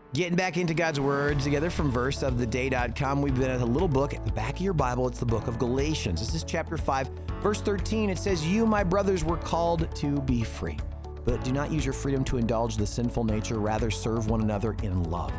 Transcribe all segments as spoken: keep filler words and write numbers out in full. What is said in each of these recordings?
Getting back into God's Word together from verse of the day dot com. We've been at a little book at the back of your Bible. It's the book of Galatians. This is chapter five, verse thirteen. It says, "You, my brothers, were called to be free, but do not use your freedom to indulge the sinful nature. Rather, serve one another in love."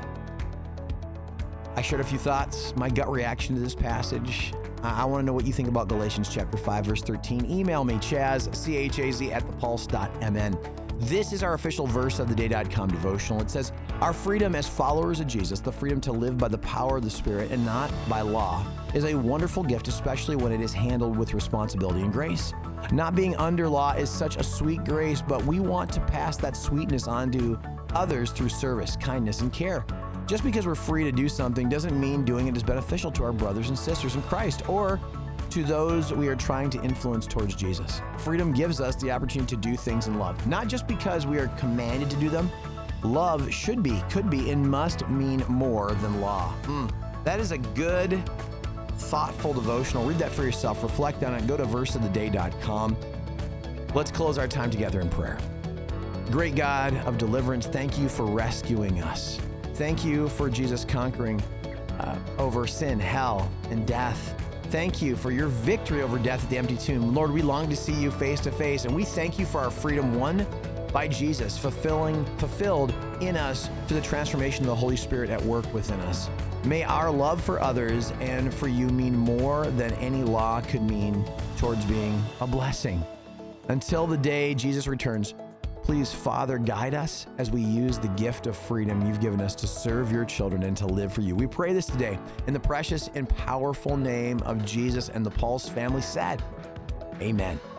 I shared a few thoughts, my gut reaction to this passage. I, I want to know what you think about Galatians chapter five, verse thirteen. Email me, Chaz, C H A Z, at the pulse dot m n. This is our official verse of the day dot com devotional. It says, "Our freedom as followers of Jesus, the freedom to live by the power of the Spirit and not by law, is a wonderful gift, especially when it is handled with responsibility and grace. Not being under law is such a sweet grace, but we want to pass that sweetness on to others through service, kindness, and care. Just because we're free to do something doesn't mean doing it is beneficial to our brothers and sisters in Christ or to those we are trying to influence towards Jesus. Freedom gives us the opportunity to do things in love, not just because we are commanded to do them. Love should be, could be, and must mean more than law." Mm, that is a good, thoughtful devotional. Read that for yourself. Reflect on it. Go to verse of the day dot com. Let's close our time together in prayer. Great God of deliverance, thank you for rescuing us. Thank you for Jesus conquering uh, over sin, hell, and death. Thank you for your victory over death at the empty tomb. Lord, we long to see you face to face, and we thank you for our freedom won by Jesus, fulfilling, fulfilled in us through the transformation of the Holy Spirit at work within us. May our love for others and for you mean more than any law could mean towards being a blessing. Until the day Jesus returns, please, Father, guide us as we use the gift of freedom you've given us to serve your children and to live for you. We pray this today in the precious and powerful name of Jesus, and the Pulse family said, amen.